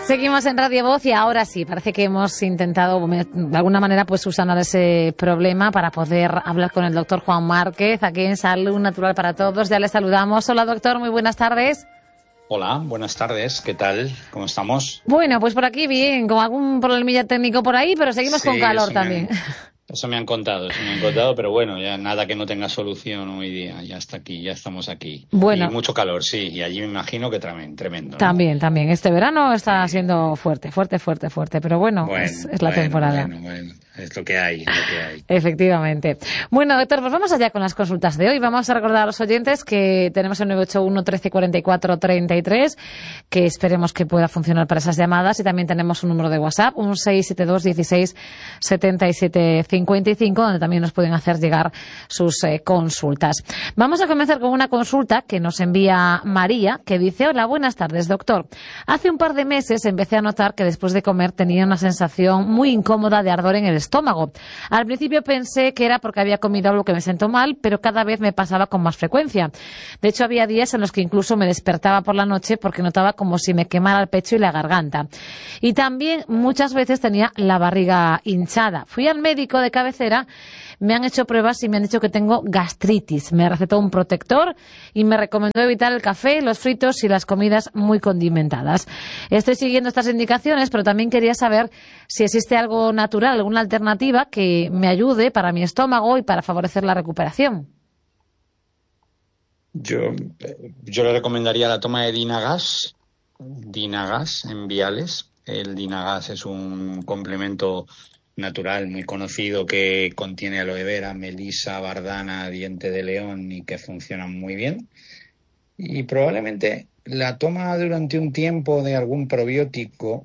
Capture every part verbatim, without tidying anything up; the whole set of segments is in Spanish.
Seguimos en Radio Voz y ahora sí, parece que hemos intentado de alguna manera pues subsanar ese problema para poder hablar con el doctor Juan Márquez, aquí en Salud Natural para Todos. Ya le saludamos. Hola doctor, muy buenas tardes. Hola, buenas tardes. ¿Qué tal? ¿Cómo estamos? Bueno, pues por aquí bien, con algún problemilla técnico por ahí, pero seguimos sí, con calor también. Me... Eso me han contado, eso me han contado, pero bueno, ya nada que no tenga solución hoy día, ya está aquí, ya estamos aquí. Bueno. Y mucho calor, sí, y allí me imagino que tremendo, tremendo, ¿no? También, también. Este verano está sí. siendo fuerte, fuerte, fuerte, fuerte, pero bueno, bueno es, es la bueno, temporada. Bueno, bueno, es lo que hay, es lo que hay. Efectivamente. Bueno, doctor, pues vamos allá con las consultas de hoy. Vamos a recordar a los oyentes que tenemos el nueve ocho uno, trece, cuarenta y cuatro, treinta y tres, que esperemos que pueda funcionar para esas llamadas, y también tenemos un número de WhatsApp, un seis siete dos, dieciséis, setenta y siete, cincuenta y cinco, donde también nos pueden hacer llegar sus eh, consultas. Vamos a comenzar con una consulta que nos envía María, que dice: hola, buenas tardes, doctor. Hace un par de meses empecé a notar que después de comer tenía una sensación muy incómoda de ardor en el estómago. Al principio pensé que era porque había comido algo que me sentó mal, pero cada vez me pasaba con más frecuencia. De hecho, había días en los que incluso me despertaba por la noche porque notaba como si me quemara el pecho y la garganta. Y también muchas veces tenía la barriga hinchada. Fui al médico de cabecera, me han hecho pruebas y me han dicho que tengo gastritis. Me recetó un protector y me recomendó evitar el café, los fritos y las comidas muy condimentadas. Estoy siguiendo estas indicaciones, pero también quería saber si existe algo natural, alguna alternativa que me ayude para mi estómago y para favorecer la recuperación. Yo, yo le recomendaría la toma de Dinagas, Dinagas en viales. El Dinagas es un complemento natural muy conocido que contiene aloe vera, melisa, bardana, diente de león y que funcionan muy bien. Y probablemente la toma durante un tiempo de algún probiótico,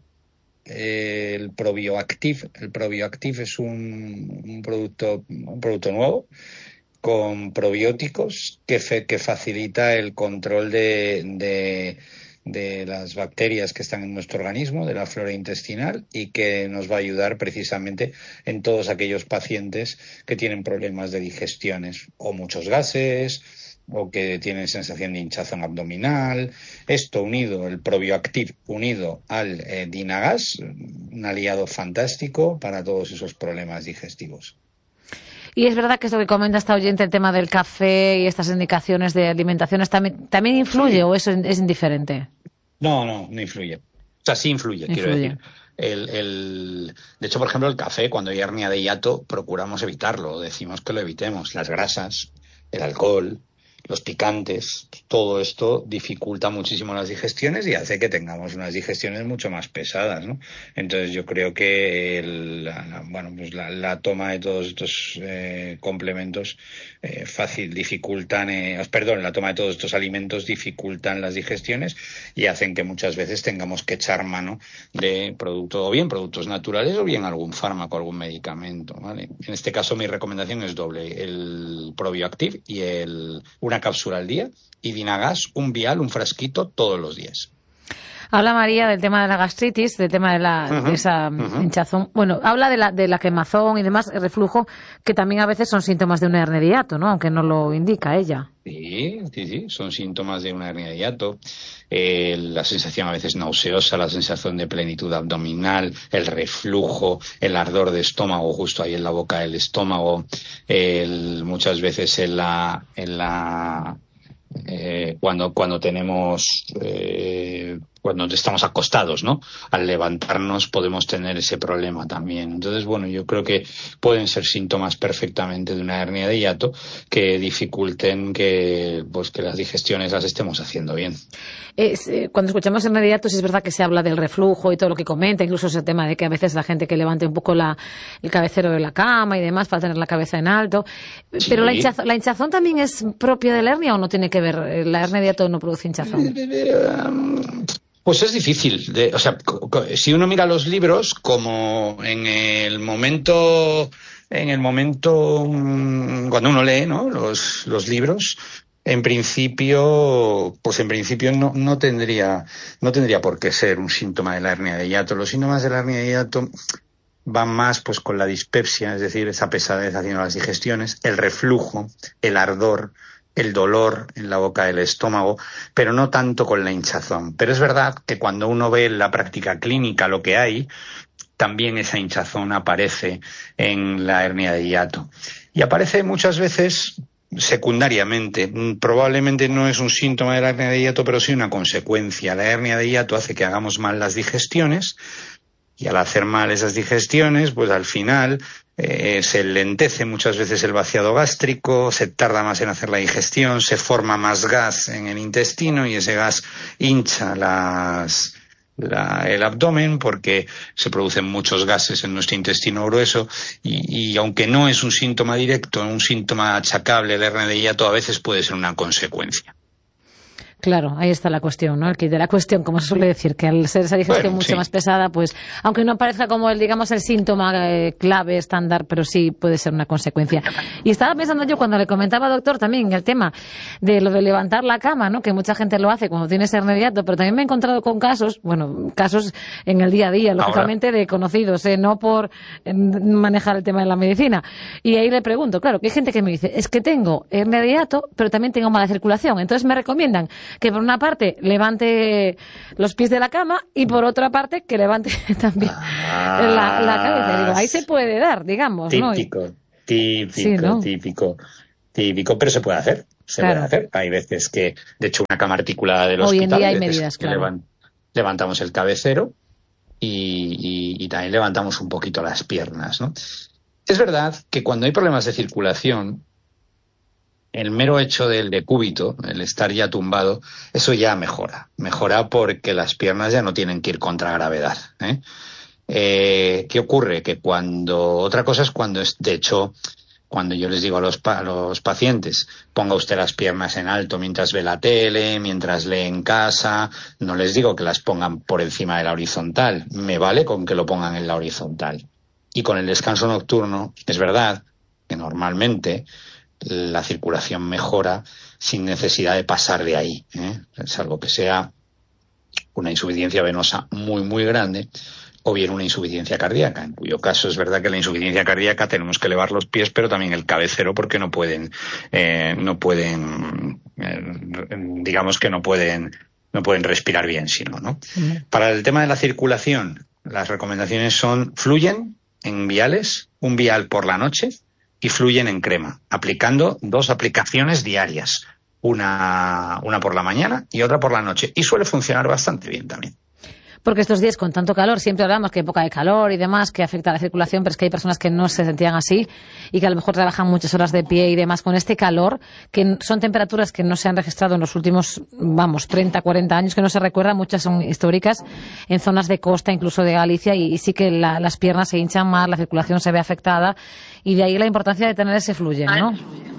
eh, el Probioactive. El Probioactive es un, un producto, un producto nuevo con probióticos que, fe, que facilita el control de, de de las bacterias que están en nuestro organismo, de la flora intestinal, y que nos va a ayudar precisamente en todos aquellos pacientes que tienen problemas de digestiones o muchos gases o que tienen sensación de hinchazón abdominal. Esto unido, el Probioactive unido al eh, Dinagas, un aliado fantástico para todos esos problemas digestivos. Y es verdad que esto que comenta esta oyente, el tema del café y estas indicaciones de alimentaciones, ¿también, también influye sí. o eso es indiferente? No, no, no influye. O sea, sí influye, influye. quiero decir. El, el... De hecho, por ejemplo, el café, cuando hay hernia de hiato, procuramos evitarlo, decimos que lo evitemos. Las grasas, el alcohol, los picantes, todo esto dificulta muchísimo las digestiones y hace que tengamos unas digestiones mucho más pesadas, ¿no? Entonces yo creo que el, la, la, bueno, pues la, la toma de todos estos eh, complementos eh, fácil dificultan, eh, perdón, la toma de todos estos alimentos dificultan las digestiones y hacen que muchas veces tengamos que echar mano de productos, o bien productos naturales o bien algún fármaco, algún medicamento, ¿vale? En este caso mi recomendación es doble: el Probioactive y el una cápsula al día, y Dinagas, un vial, un frasquito todos los días. Habla María del tema de la gastritis, del tema de, la, uh-huh, de esa uh-huh. hinchazón. Bueno, habla de la, de la quemazón y demás, el reflujo, que también a veces son síntomas de una hernia de hiato, ¿no? Aunque no lo indica ella. Sí, sí, sí, son síntomas de una hernia de hiato. Eh, la sensación a veces nauseosa, la sensación de plenitud abdominal, el reflujo, el ardor de estómago justo ahí en la boca del estómago, el, muchas veces en la, en la eh, cuando cuando tenemos eh, cuando estamos acostados, ¿no? Al levantarnos podemos tener ese problema también. Entonces, bueno, yo creo que pueden ser síntomas perfectamente de una hernia de hiato que dificulten que, pues, que las digestiones las estemos haciendo bien. Es, eh, cuando escuchamos hernia de hiato, sí es verdad que se habla del reflujo y todo lo que comenta, incluso ese tema de que a veces la gente que levante un poco la, el cabecero de la cama y demás para tener la cabeza en alto. Sí. Pero la hinchazón, ¿la hinchazón también es propia de la hernia o no tiene que ver? ¿La hernia de hiato no produce hinchazón? Pues es difícil. De, o sea, si uno mira los libros, como en el momento, en el momento cuando uno lee, ¿no? Los, los libros, en principio, pues en principio no, no tendría, no tendría por qué ser un síntoma de la hernia de hiato. Los síntomas de la hernia de hiato van más, pues, con la dispepsia, es decir, esa pesadez haciendo las digestiones, el reflujo, el ardor, el dolor en la boca del estómago, pero no tanto con la hinchazón. Pero es verdad que cuando uno ve en la práctica clínica lo que hay, también esa hinchazón aparece en la hernia de hiato. Y aparece muchas veces secundariamente. Probablemente no es un síntoma de la hernia de hiato, pero sí una consecuencia. La hernia de hiato hace que hagamos mal las digestiones, y al hacer mal esas digestiones, pues al final eh, se lentece muchas veces el vaciado gástrico, se tarda más en hacer la digestión, se forma más gas en el intestino y ese gas hincha las, la, el abdomen porque se producen muchos gases en nuestro intestino grueso y, y aunque no es un síntoma directo, un síntoma achacable, el hernia de hiato a veces puede ser una consecuencia. Claro, ahí está la cuestión, ¿no? El kit de la cuestión, como se suele decir, que al ser esa digestión bueno, mucho sí. más pesada, pues, aunque no parezca como el, digamos, el síntoma eh, clave, estándar, pero sí puede ser una consecuencia. Y estaba pensando yo cuando le comentaba, doctor, también el tema de lo de levantar la cama, ¿no? Que mucha gente lo hace cuando tiene hernia de hiato, pero también me he encontrado con casos, bueno, casos en el día a día, lógicamente, Ahora. de conocidos, ¿eh? No por eh, manejar el tema de la medicina. Y ahí le pregunto, claro, que hay gente que me dice, es que tengo hernia de hiato, pero también tengo mala circulación. Entonces me recomiendan que por una parte levante los pies de la cama y por otra parte que levante también ah, la, la cabeza. Digo, ahí se puede dar, digamos, típico, ¿no? Típico, sí, ¿no? típico, típico, pero se puede hacer, se claro. puede hacer. Hay veces que, de hecho, una cama articulada del Hoy hospital, en día hay medidas, claro. Levant, levantamos el cabecero y, y, y también levantamos un poquito las piernas, ¿no? Es verdad que cuando hay problemas de circulación, el mero hecho del decúbito, el estar ya tumbado, eso ya mejora. Mejora porque las piernas ya no tienen que ir contra gravedad, ¿eh? Eh, ¿Qué ocurre? Que cuando... Otra cosa es cuando, es, de hecho, cuando yo les digo a los, a los pacientes, ponga usted las piernas en alto mientras ve la tele, mientras lee en casa, no les digo que las pongan por encima de la horizontal. Me vale con que lo pongan en la horizontal. Y con el descanso nocturno, es verdad que normalmente la circulación mejora sin necesidad de pasar de ahí, ¿eh? Salvo que sea una insuficiencia venosa muy, muy grande o bien una insuficiencia cardíaca, en cuyo caso es verdad que la insuficiencia cardíaca tenemos que elevar los pies, pero también el cabecero porque no pueden, eh, no pueden, eh, digamos que no pueden, no pueden respirar bien, sino, ¿no? Uh-huh. Para el tema de la circulación, las recomendaciones son fluyen en viales, un vial por la noche, y fluyen en crema, aplicando dos aplicaciones diarias, una, una por la mañana y otra por la noche, y suele funcionar bastante bien también. Porque estos días con tanto calor, siempre hablamos que hay época de calor y demás, que afecta a la circulación, pero es que hay personas que no se sentían así y que a lo mejor trabajan muchas horas de pie y demás con este calor, que son temperaturas que no se han registrado en los últimos, vamos, treinta, cuarenta años, que no se recuerdan, muchas son históricas, en zonas de costa, incluso de Galicia, y, y sí que la, las piernas se hinchan más, la circulación se ve afectada, y de ahí la importancia de tener ese fluyen, ¿no?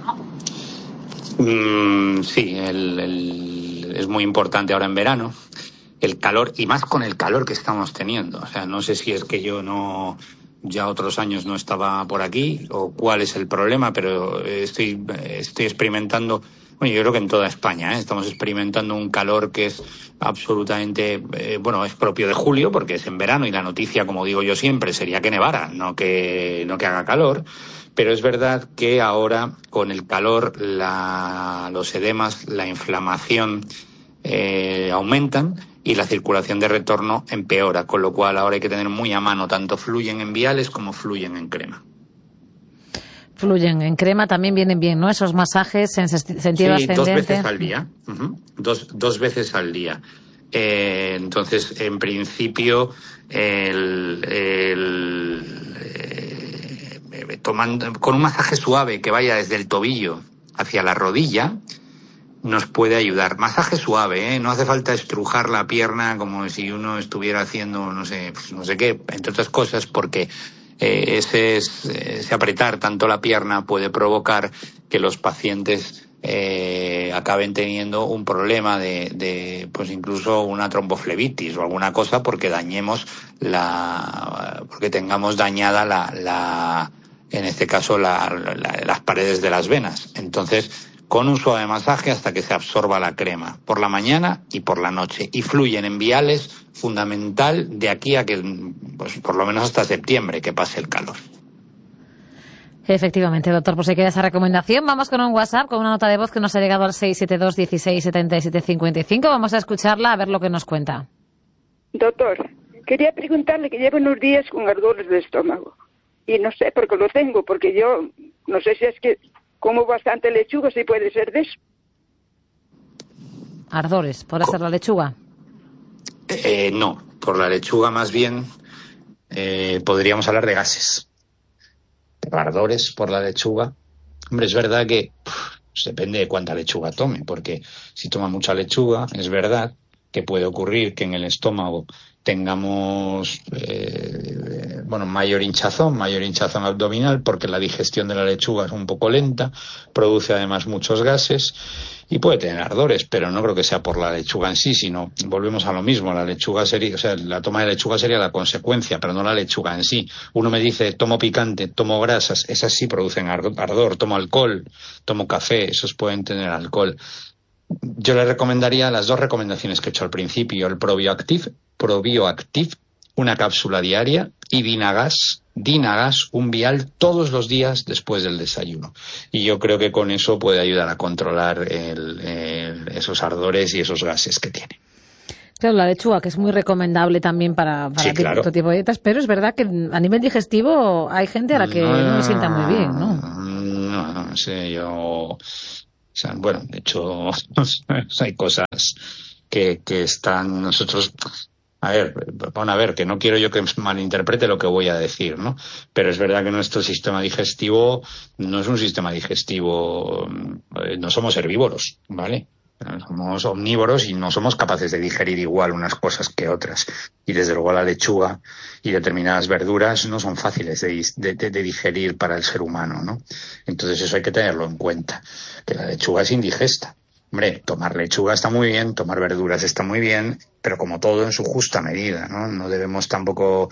Mm, sí, el, el, es muy importante ahora en verano. El calor, y más con el calor que estamos teniendo. O sea, no sé si es que yo no, ya otros años no estaba por aquí, o cuál es el problema, pero estoy, estoy experimentando, bueno, yo creo que en toda España, ¿eh? Estamos experimentando un calor que es absolutamente, eh, bueno, es propio de julio, porque es en verano, y la noticia, como digo yo siempre, sería que nevara, no que, no que haga calor. Pero es verdad que ahora, con el calor, la, los edemas, la inflamación, eh, aumentan, y la circulación de retorno empeora, con lo cual ahora hay que tener muy a mano, tanto fluyen en viales como fluyen en crema. Fluyen en crema, también vienen bien, ¿no? Esos masajes en sentido sí, ascendente. dos veces al día, uh-huh. dos, dos veces al día. Eh, entonces, en principio, el, el, eh, tomando, con un masaje suave que vaya desde el tobillo hacia la rodilla, nos puede ayudar. Masaje suave, ¿eh? No hace falta estrujar la pierna como si uno estuviera haciendo, no sé, pues no sé qué, entre otras cosas, porque eh, ese, ese apretar tanto la pierna puede provocar que los pacientes eh, acaben teniendo un problema de, de, pues incluso una tromboflebitis o alguna cosa, porque dañemos la, porque tengamos dañada la, la en este caso, la, la, las paredes de las venas. Entonces, con un suave masaje hasta que se absorba la crema, por la mañana y por la noche. Y fluyen en viales, fundamental de aquí a que, pues por lo menos hasta septiembre, que pase el calor. Efectivamente, doctor, pues hay que dar esa recomendación. Vamos con un WhatsApp, con una nota de voz que nos ha llegado al seis siete dos, dieciséis, setenta y siete, cincuenta y cinco. Vamos a escucharla a ver lo que nos cuenta. Doctor, quería preguntarle que llevo unos días con ardores de estómago. Y no sé por qué lo tengo, porque yo no sé si es que como bastante lechuga, si puede ser de eso. Ardores, ¿puede ser la lechuga? Eh, no, por la lechuga más bien eh, podríamos hablar de gases. Ardores por la lechuga. Hombre, es verdad que pff, depende de cuánta lechuga tome, porque si toma mucha lechuga, es verdad que puede ocurrir que en el estómago tengamos eh, bueno mayor hinchazón, mayor hinchazón abdominal, porque la digestión de la lechuga es un poco lenta, produce además muchos gases y puede tener ardores, pero no creo que sea por la lechuga en sí, sino volvemos a lo mismo, la lechuga sería, o sea, la toma de lechuga sería la consecuencia, pero no la lechuga en sí. Uno me dice, tomo picante, tomo grasas, esas sí producen ardor, tomo alcohol, tomo café, esos pueden tener alcohol. Yo le recomendaría las dos recomendaciones que he hecho al principio, el Probioactive, Probioactive, una cápsula diaria, y Dinagas, Dinagas, un vial todos los días después del desayuno. Y yo creo que con eso puede ayudar a controlar el, el, esos ardores y esos gases que tiene. Claro, la lechuga, que es muy recomendable también para, para sí, claro. todo tipo de dietas, pero es verdad que a nivel digestivo hay gente a la que no, no le sienta muy bien, ¿no? No, no sé, yo... O sea, bueno, de hecho, hay cosas que, que están nosotros... A ver, van a ver, que no quiero yo que malinterprete lo que voy a decir, ¿no? Pero es verdad que nuestro sistema digestivo no es un sistema digestivo... No somos herbívoros, ¿vale? Somos omnívoros y no somos capaces de digerir igual unas cosas que otras. Y desde luego la lechuga y determinadas verduras no son fáciles de, de, de digerir para el ser humano, ¿no? Entonces eso hay que tenerlo en cuenta, que la lechuga es indigesta. Hombre, tomar lechuga está muy bien, tomar verduras está muy bien, pero como todo en su justa medida, ¿no? No debemos tampoco,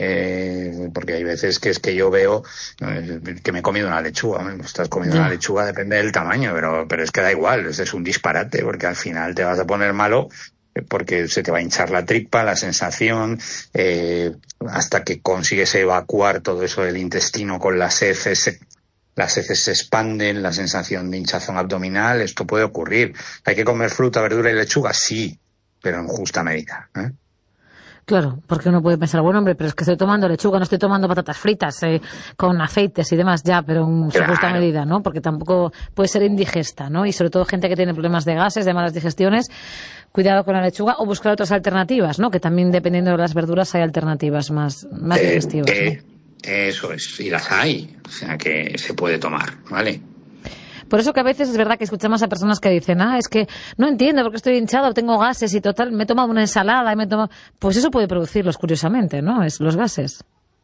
eh, porque hay veces que es que yo veo eh, que me he comido una lechuga, me estás comiendo yeah. una lechuga, depende del tamaño, pero, pero es que da igual, es un disparate, porque al final te vas a poner malo, porque se te va a hinchar la tripa, la sensación, eh, hasta que consigues evacuar todo eso del intestino con las heces, las heces se expanden, la sensación de hinchazón abdominal, esto puede ocurrir. ¿Hay que comer fruta, verdura y lechuga? Sí, pero en justa medida, ¿eh? Claro, porque uno puede pensar, bueno, hombre, pero es que estoy tomando lechuga, no estoy tomando patatas fritas eh, con aceites y demás, ya, pero en su claro. justa medida, ¿no? Porque tampoco puede ser indigesta, ¿no? Y sobre todo gente que tiene problemas de gases, de malas digestiones, cuidado con la lechuga o buscar otras alternativas, ¿no? Que también, dependiendo de las verduras, hay alternativas más, más eh, digestivas, eh. ¿no? Eso es, y las hay, o sea que se puede tomar, ¿vale? Por eso que a veces es verdad que escuchamos a personas que dicen, ah, es que no entiendo porque estoy hinchado, tengo gases y total, me he tomado una ensalada y me he tomado... Pues eso puede producirlos, curiosamente, ¿no? Es los gases.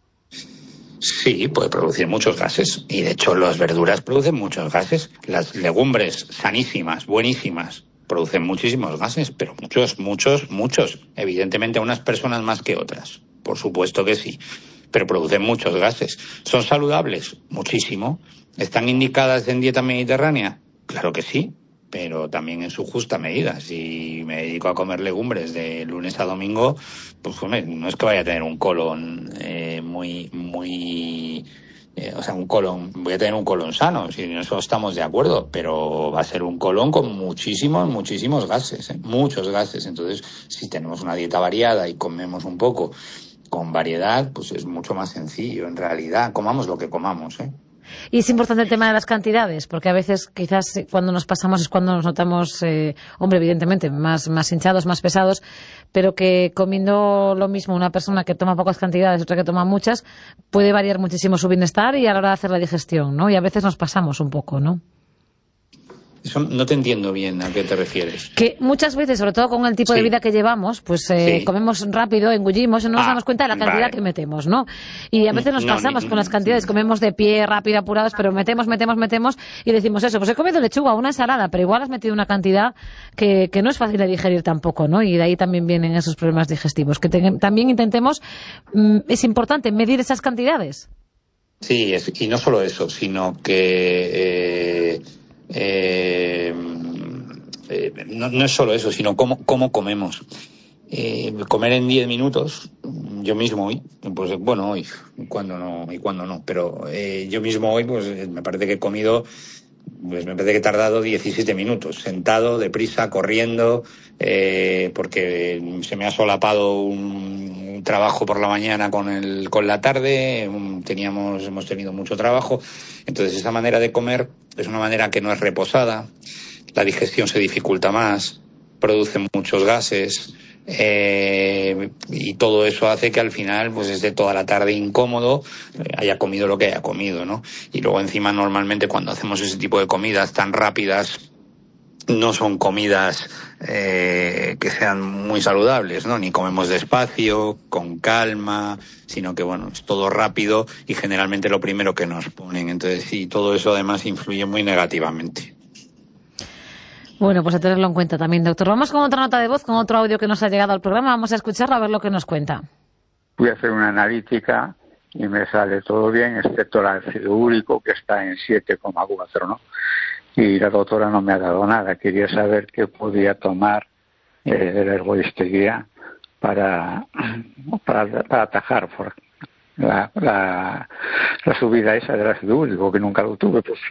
Sí, puede producir muchos gases, y de hecho las verduras producen muchos gases. Las legumbres sanísimas, buenísimas, producen muchísimos gases, pero muchos, muchos, muchos. Evidentemente unas personas más que otras, por supuesto que sí. Pero producen muchos gases. ¿Son saludables? Muchísimo. ¿Están indicadas en dieta mediterránea? Claro que sí, pero también en su justa medida. Si me dedico a comer legumbres de lunes a domingo, pues hombre, no es que vaya a tener un colon eh, muy, muy... Eh, o sea, un colon, voy a tener un colon sano, si en eso estamos de acuerdo, pero va a ser un colon con muchísimos, muchísimos gases, ¿eh? Muchos gases. Entonces, si tenemos una dieta variada y comemos un poco con variedad, pues es mucho más sencillo, en realidad. Comamos lo que comamos, ¿eh? Y es importante el tema de las cantidades, porque a veces quizás cuando nos pasamos es cuando nos notamos, eh, hombre, evidentemente, más, más hinchados, más pesados, pero que comiendo lo mismo una persona que toma pocas cantidades y otra que toma muchas, puede variar muchísimo su bienestar y a la hora de hacer la digestión, ¿no? Y a veces nos pasamos un poco, ¿no? Eso no te entiendo bien a qué te refieres. Que muchas veces, sobre todo con el tipo sí. de vida que llevamos, pues eh, sí. comemos rápido, engullimos y no nos ah, damos cuenta de la cantidad vale. que metemos, ¿no? Y a veces nos no, pasamos ni, con las cantidades, ni, comemos de pie, rápido, apurados, pero metemos, metemos, metemos y decimos eso, pues he comido lechuga, una ensalada, pero igual has metido una cantidad que, que no es fácil de digerir tampoco, ¿no? Y de ahí también vienen esos problemas digestivos. Que te, también intentemos, mmm, es importante medir esas cantidades. Sí, es, y no solo eso, sino que... Eh, eh, Eh, no, no es solo eso, sino cómo, cómo comemos. Eh, comer en diez minutos, yo mismo hoy, pues bueno, hoy, cuando no, y cuando no, pero eh, yo mismo hoy, pues me parece que he comido, pues me parece que he tardado diecisiete minutos, sentado, deprisa, corriendo, eh, porque se me ha solapado un, un trabajo por la mañana con el, con la tarde, un, teníamos, hemos tenido mucho trabajo, entonces esa manera de comer es una manera que no es reposada, la digestión se dificulta más, produce muchos gases, Eh, y todo eso hace que al final pues esté toda la tarde incómodo, eh, haya comido lo que haya comido, ¿no? Y luego encima normalmente cuando hacemos ese tipo de comidas tan rápidas no son comidas eh, que sean muy saludables, ¿no? Ni comemos despacio, con calma, sino que bueno, es todo rápido y generalmente lo primero que nos ponen. Entonces sí, todo eso además influye muy negativamente. Bueno, pues a tenerlo en cuenta también, doctor. Vamos con otra nota de voz, con otro audio que nos ha llegado al programa. Vamos a escucharlo a ver lo que nos cuenta. Voy a hacer una analítica y me sale todo bien, excepto el ácido úrico, que está en siete coma cuatro, ¿no? Y la doctora no me ha dado nada. Quería saber qué podía tomar eh, de la herboristería para, para, para atajar por la, la, la subida esa del ácido úrico, que nunca lo tuve, pues.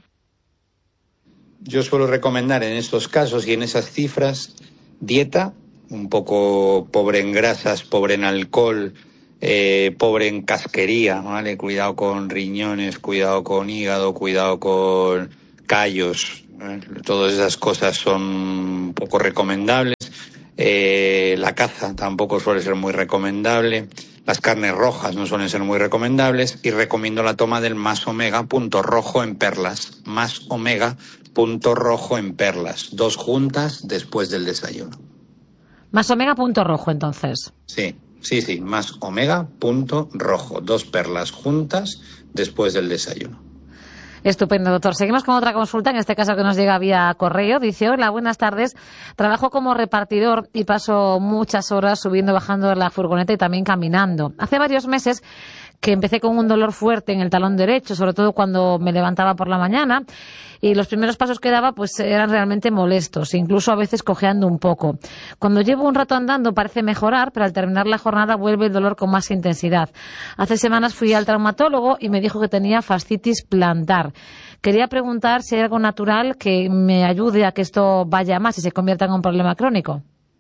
Yo suelo recomendar en estos casos y en esas cifras dieta, un poco pobre en grasas, pobre en alcohol, eh, pobre en casquería, ¿vale? Cuidado con riñones, cuidado con hígado, cuidado con callos, ¿eh? Todas esas cosas son poco recomendables. Eh, la caza tampoco suele ser muy recomendable. Las carnes rojas no suelen ser muy recomendables y recomiendo la toma del más omega punto rojo en perlas. Más omega punto rojo en perlas. Dos juntas después del desayuno. Más omega punto rojo, entonces. Sí, sí, sí. Más omega punto rojo. Dos perlas juntas después del desayuno. Estupendo, doctor. Seguimos con otra consulta, en este caso que nos llega vía correo. Dice, hola, buenas tardes. Trabajo como repartidor y paso muchas horas subiendo, bajando de la furgoneta y también caminando. Hace varios meses que empecé con un dolor fuerte en el talón derecho, sobre todo cuando me levantaba por la mañana, y los primeros pasos que daba pues eran realmente molestos, incluso a veces cojeando un poco. Cuando llevo un rato andando parece mejorar, pero al terminar la jornada vuelve el dolor con más intensidad. Hace semanas fui al traumatólogo y me dijo que tenía fascitis plantar. Quería preguntar si hay algo natural que me ayude a que esto vaya más y se convierta en un problema crónico.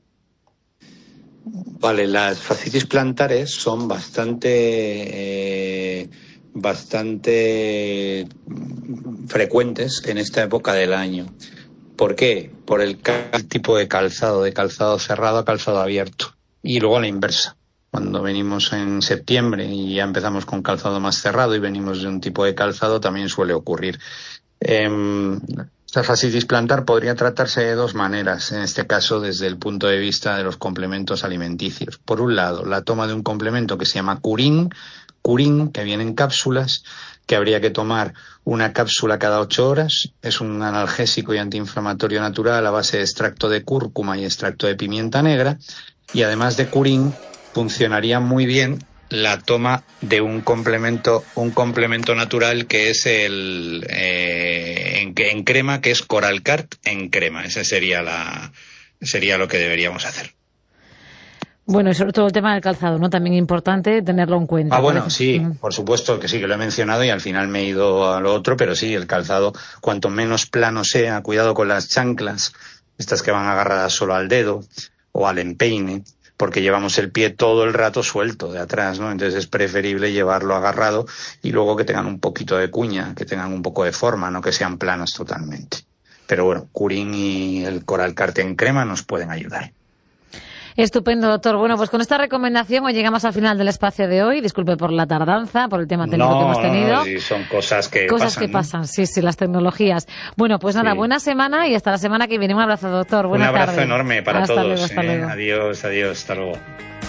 Vale, las fascitis plantares son bastante eh, bastante frecuentes en esta época del año. ¿Por qué? Por el tipo de calzado, de calzado cerrado a calzado abierto. Y luego a la inversa. Cuando venimos en septiembre y ya empezamos con calzado más cerrado y venimos de un tipo de calzado, también suele ocurrir. Eh, Esta fascitis plantar podría tratarse de dos maneras, en este caso desde el punto de vista de los complementos alimenticios. Por un lado, la toma de un complemento que se llama Curín, Curín, que viene en cápsulas, que habría que tomar una cápsula cada ocho horas. Es un analgésico y antiinflamatorio natural a base de extracto de cúrcuma y extracto de pimienta negra. Y además de Curín, funcionaría muy bien la toma de un complemento un complemento natural que es el eh, en, en crema, que es Coralcart en crema. Ese sería la sería lo que deberíamos hacer. Bueno, y sobre todo el tema del calzado, ¿no? También importante tenerlo en cuenta. Ah, bueno, sí, por supuesto que sí, que lo he mencionado y al final me he ido a lo otro, pero sí, el calzado, cuanto menos plano sea, cuidado con las chanclas, estas que van agarradas solo al dedo o al empeine, porque llevamos el pie todo el rato suelto de atrás, ¿no? Entonces es preferible llevarlo agarrado y luego que tengan un poquito de cuña, que tengan un poco de forma, no que sean planas totalmente. Pero bueno, Curín y el Coralcart en crema nos pueden ayudar. Estupendo, doctor. Bueno, pues con esta recomendación hoy llegamos al final del espacio de hoy. Disculpe por la tardanza, por el tema técnico no, que hemos tenido. No, sí, son cosas que cosas pasan. que pasan, ¿no? Sí, sí, las tecnologías. Bueno, pues nada, sí. Buena semana y hasta la semana que viene. Un abrazo, doctor. Buenas tardes. Un abrazo tarde. enorme para hasta todos. Luego, hasta eh. luego. Adiós, adiós, hasta luego.